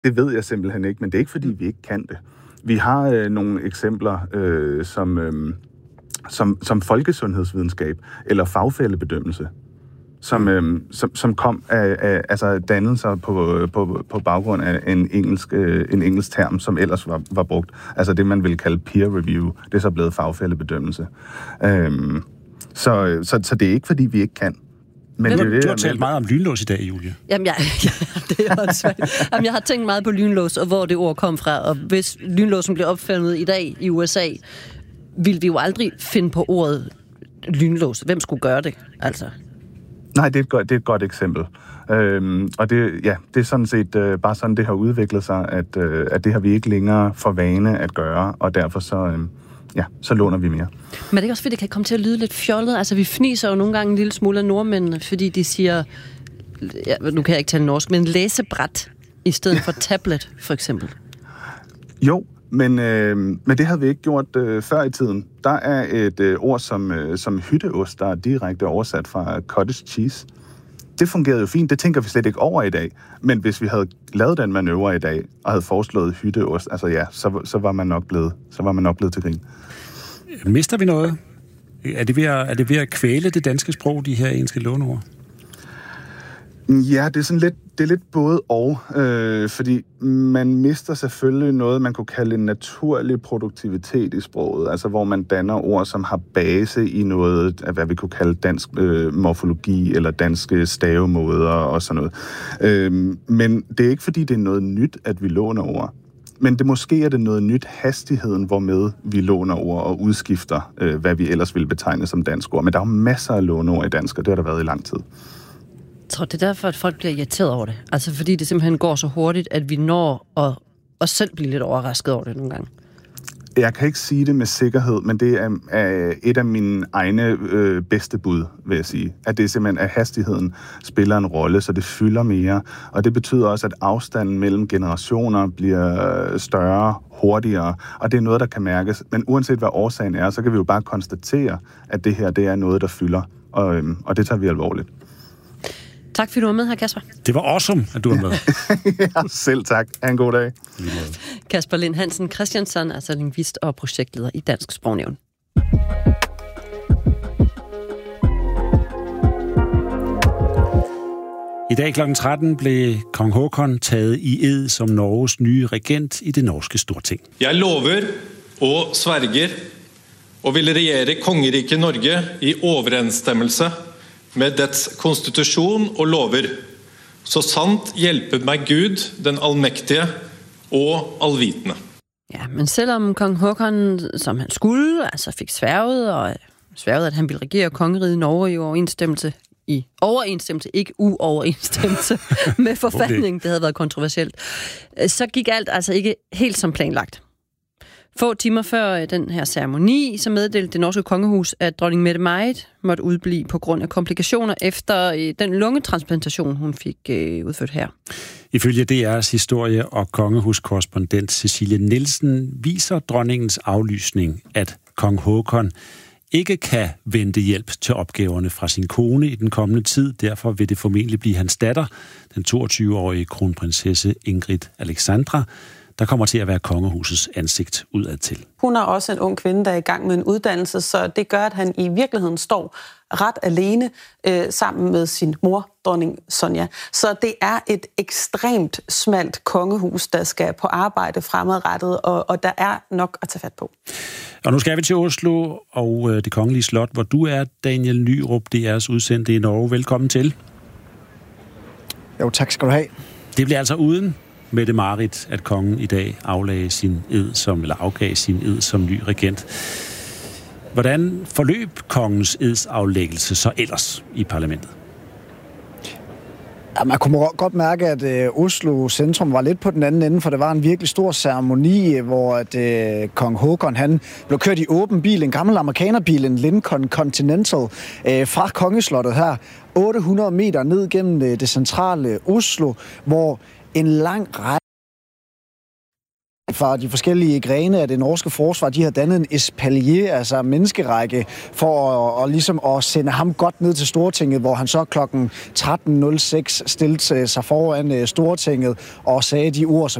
Det ved jeg simpelthen ikke, men det er ikke, fordi vi ikke kan det. Vi har nogle eksempler, som folkesundhedsvidenskab eller fagfællebedømmelse, som kom af altså dannelser på baggrund af en engelsk term, som ellers var brugt. Altså det, man vil kalde peer review. Det er så blevet fagfællebedømmelse. Så det er ikke, fordi vi ikke kan. Men du har talt meget om lynlås i dag, Julie. Jamen, det er også svært. Jamen, jeg har tænkt meget på lynlås, og hvor det ord kom fra. Og hvis lynlåsen blev opfundet i dag i USA, ville vi jo aldrig finde på ordet lynlås. Hvem skulle gøre det, altså? Nej, det er et godt eksempel. Og det er sådan set bare sådan, det har udviklet sig, at det har vi ikke længere for vane at gøre, og derfor så låner vi mere. Men det er også fordi, det kan komme til at lyde lidt fjollet. Altså, vi fniser jo nogle gange en lille smule af nordmændene, fordi de siger, nu kan jeg ikke tale norsk, men læsebræt i stedet for tablet, for eksempel. Jo, men det havde vi ikke gjort før i tiden. Der er et ord som hytteost, der er direkte oversat fra cottage cheese. Det fungerede jo fint, det tænker vi slet ikke over i dag. Men hvis vi havde lavet den manøvre i dag, og havde foreslået hytteost, så var man nok blevet til grin. Mister vi noget? Er det ved at kvæle det danske sprog, de her engelske låneord? Ja, det er lidt både og, fordi man mister selvfølgelig noget, man kunne kalde en naturlig produktivitet i sproget, altså hvor man danner ord, som har base i noget af, hvad vi kunne kalde dansk morfologi eller danske stavemåder og sådan noget. Men det er ikke, fordi det er noget nyt, at vi låner ord. Men måske er det noget nyt, hastigheden, hvormed vi låner ord og udskifter, hvad vi ellers ville betegne som dansk ord. Men der er jo masser af låneord i dansk, og det har der været i lang tid. Jeg tror, det er derfor, at folk bliver irriteret over det. Altså fordi det simpelthen går så hurtigt, at vi når at selv blive lidt overrasket over det nogle gange. Jeg kan ikke sige det med sikkerhed, men det er et af mine egne bedste bud, vil jeg sige. At det er simpelthen, at hastigheden spiller en rolle, så det fylder mere. Og det betyder også, at afstanden mellem generationer bliver større, hurtigere. Og det er noget, der kan mærkes. Men uanset hvad årsagen er, så kan vi jo bare konstatere, at det her det er noget, der fylder. Og det tager vi alvorligt. Tak fordi du var med her, Kasper. Det var awesome, at du var med. Ja, selv tak. Ha' en god dag. Kasper Lind Hansen Christiansen, altså lingvist og projektleder i Dansk Sprognævn. I dag kl. 13 blev kong Håkon taget i ed som Norges nye regent i det norske storting. Jeg lover og sverger og vil regjere kongeriket Norge i overensstemmelse med dets konstitution og lover, så sandt hjælpe mig Gud, den almægtige og alvitende. Ja, men selvom kong Håkon, som han skulle, altså fik sværget, at han ville regere kongeriget Norge i overensstemmelse, ikke uoverensstemmelse med forfatningen, det havde været kontroversielt, så gik alt altså ikke helt som planlagt. Få timer før den her ceremoni, så meddelte det norske kongehus, at dronning Mette-Marit måtte udblive på grund af komplikationer efter den lungetransplantation, hun fik udført her. Ifølge DR's historie- og kongehuskorrespondent Cecilie Nielsen viser dronningens aflysning, at kong Håkon ikke kan vente hjælp til opgaverne fra sin kone i den kommende tid. Derfor vil det formentlig blive hans datter, den 22-årige kronprinsesse Ingrid Alexandra, der kommer til at være kongehusets ansigt udadtil. Hun er også en ung kvinde, der er i gang med en uddannelse, så det gør, at han i virkeligheden står ret alene sammen med sin mor, dronning Sonja. Så det er et ekstremt smalt kongehus, der skal på arbejde fremadrettet, og der er nok at tage fat på. Og nu skal vi til Oslo og det kongelige slot, hvor du er, Daniel Nyrup, DR's udsendte i Norge. Velkommen til. Jo, tak skal du have. Det bliver altså uden Mette-Marit, at kongen i dag afgav sin ed som ny regent. Hvordan forløb kongens edsaflæggelse så ellers i parlamentet? Ja, man kunne godt mærke, at Oslo centrum var lidt på den anden ende, for det var en virkelig stor ceremoni, hvor kong Håkon han blev kørt i åben bil, en gammel amerikanerbil, en Lincoln Continental, fra kongeslottet her, 800 meter ned gennem det centrale Oslo, hvor en lang række fra de forskellige grene af det norske forsvar, de har dannet en espalier, altså menneskerække, for ligesom at sende ham godt ned til Stortinget, hvor han så klokken 13.06 stillede sig foran Stortinget og sagde de ord,